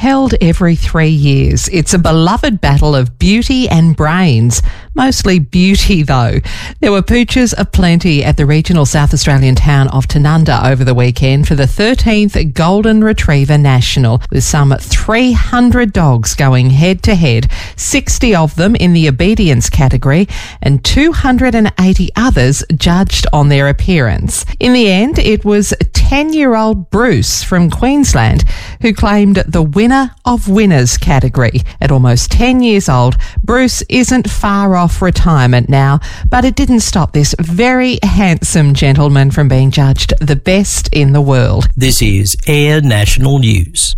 held every 3 years. It's a beloved battle of beauty and brains. Mostly beauty, though. There were pooches aplenty at the regional South Australian town of Tanunda over the weekend for the 13th Golden Retriever National, with some 300 dogs going head-to-head, 60 of them in the obedience category and 280 others judged on their appearance. In the end, it was 10-year-old Bruce from Queensland who claimed the winner of winners category. At almost 10 years old, Bruce isn't far off retirement now, but it didn't stop this very handsome gentleman from being judged the best in the world. This is Air National News.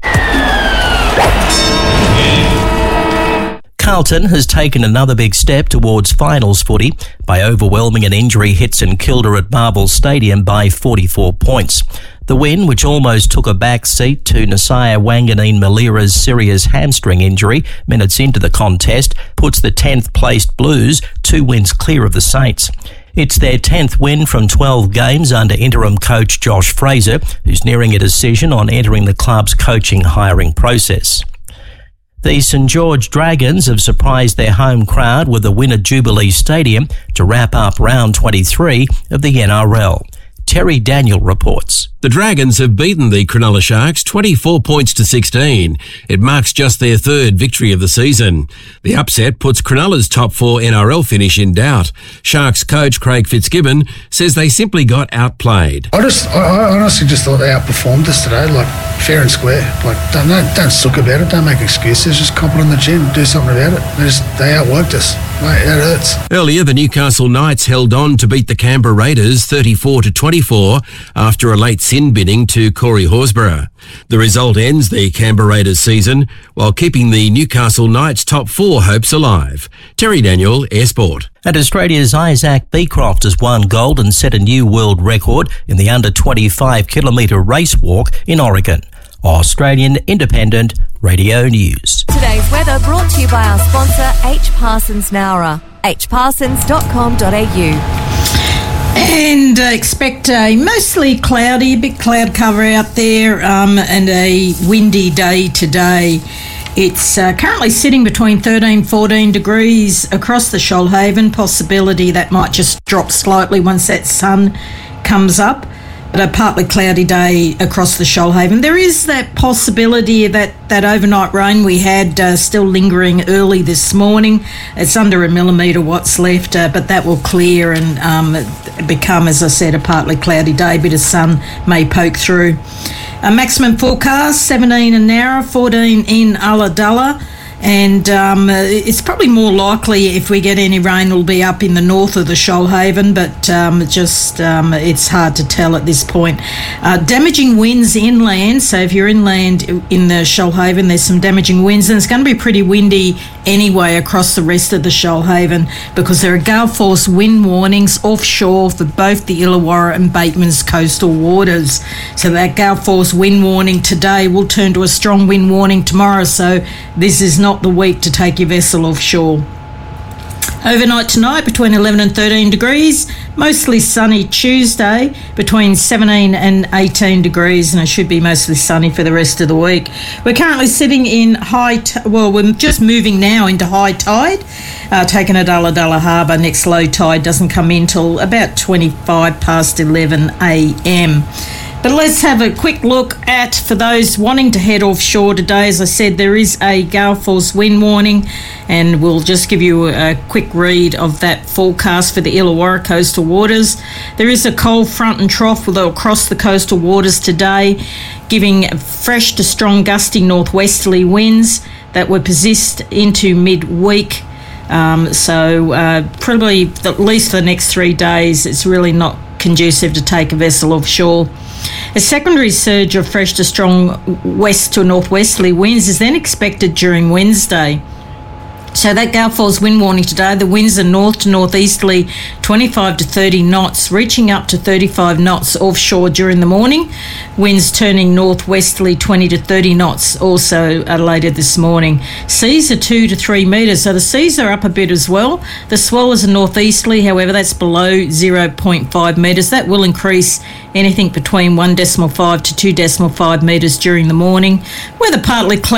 Carlton has taken another big step towards finals footy by overwhelming an injury hit St Kilda at Marvel Stadium by 44 points. The win, which almost took a back seat to Nasiah Wanganeen-Malira's serious hamstring injury minutes into the contest, puts the 10th placed Blues 2 wins clear of the Saints. It's their 10th win from 12 games under interim coach Josh Fraser, who's nearing a decision on entering the club's coaching hiring process. The St George Dragons have surprised their home crowd with a win at Jubilee Stadium to wrap up round 23 of the NRL. Terry Daniel reports. The Dragons have beaten the Cronulla Sharks 24 points to 16. It marks just their third victory of the season. The upset puts Cronulla's top 4 NRL finish in doubt. Sharks coach Craig Fitzgibbon says they simply got outplayed. I honestly just thought they outperformed us today, like fair and square. Like don't suck about it, don't make excuses, just cop it on the chin, do something about it. They outworked us. Mate, that hurts. Earlier, the Newcastle Knights held on to beat the Canberra Raiders 34-24 after a late sin bidding to Corey Horsburgh. The result ends the Canberra Raiders season while keeping the Newcastle Knights top 4 hopes alive. Terry Daniel, Air Sport. And Australia's Isaac Beecroft has won gold and set a new world record in the under 25 kilometre race walk in Oregon. Australian Independent Radio News. Today's weather brought to you by our sponsor H. Parsons Nowra, hparsons.com.au. And expect a mostly cloudy, a bit cloud cover out there, and a windy day today. It's currently sitting between 13-14 degrees across the Shoalhaven. Possibility that might just drop slightly once that sun comes up. But a partly cloudy day across the Shoalhaven. There is that possibility that overnight rain we had still lingering early this morning. It's under a millimetre what's left, but that will clear and become, as I said, a partly cloudy day. A bit of sun may poke through. A maximum forecast, 17 in Nowra, 14 in Ulladulla. And it's probably more likely if we get any rain it'll be up in the north of the Shoalhaven, but it's hard to tell at this point. Damaging winds inland, so if you're inland in the Shoalhaven there's some damaging winds, and it's going to be pretty windy anyway across the rest of the Shoalhaven because there are gale force wind warnings offshore for both the Illawarra and Bateman's coastal waters. So that gale force wind warning today will turn to a strong wind warning tomorrow, so this is not the week to take your vessel offshore. Overnight tonight between 11 and 13 degrees, mostly sunny Tuesday between 17 and 18 degrees, and it should be mostly sunny for the rest of the week. We're currently sitting in we're just moving now into high tide, taken at Ulladulla Harbour. Next low tide doesn't come in till about 25 past 11 a.m. But let's have a quick look at, for those wanting to head offshore today, as I said, there is a gale force wind warning, and we'll just give you a quick read of that forecast for the Illawarra coastal waters. There is a cold front and trough across the coastal waters today, giving fresh to strong gusty northwesterly winds that will persist into midweek. Probably at least for the next 3 days, it's really not conducive to take a vessel offshore. A secondary surge of fresh to strong west to northwesterly winds is then expected during Wednesday. So that gale force wind warning today, the winds are north to northeasterly 25 to 30 knots, reaching up to 35 knots offshore during the morning. Winds turning northwesterly 20 to 30 knots also later this morning. Seas are 2 to 3 metres, so the seas are up a bit as well. The swells are northeasterly, however, that's below 0.5 metres. That will increase anything between 1.5 to 2.5 metres during the morning. Weather partly cloudy.